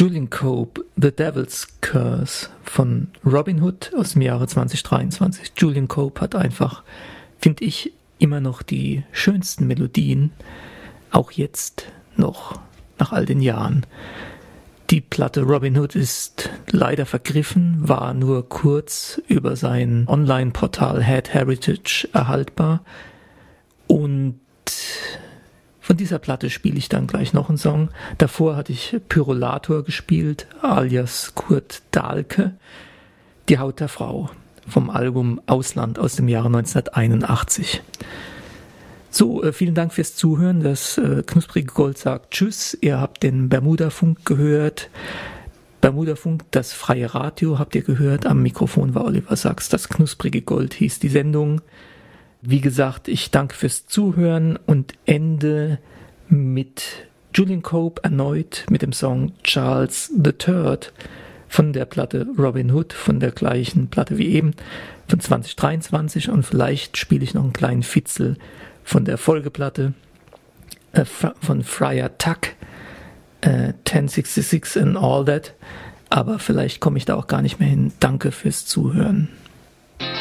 Julian Cope, The Devil's Curse von Robin Hood aus dem Jahre 2023. Julian Cope hat einfach, finde ich, immer noch die schönsten Melodien, auch jetzt noch, nach all den Jahren. Die Platte Robin Hood ist leider vergriffen, war nur kurz über sein Online-Portal Head Heritage erhaltbar. Und von dieser Platte spiele ich dann gleich noch einen Song. Davor hatte ich Pyrolator gespielt, alias Kurt Dahlke, Die Haut der Frau, vom Album Ausland aus dem Jahre 1981. So, vielen Dank fürs Zuhören. Das knusprige Gold sagt Tschüss. Ihr habt den Bermuda-Funk gehört. Bermuda-Funk, das freie Radio habt ihr gehört. Am Mikrofon war Oliver Sachs. Das knusprige Gold hieß die Sendung. Wie gesagt, ich danke fürs Zuhören und ende mit Julian Cope erneut mit dem Song Charles III von der Platte Robin Hood, von der gleichen Platte wie eben, von 2023, und vielleicht spiele ich noch einen kleinen Fitzel von der Folgeplatte von Friar Tuck, 1066 and All That, aber vielleicht komme ich da auch gar nicht mehr hin. Danke fürs Zuhören.